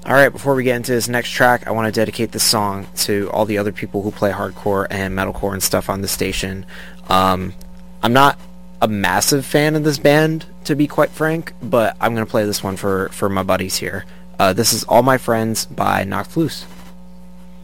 Alright, before we get into this next track, I want to dedicate this song to all the other people who play hardcore and metalcore and stuff on the station. I'm not a massive fan of this band, to be quite frank, but I'm going to play this one for my buddies here. This is All My Friends by Knocked Loose.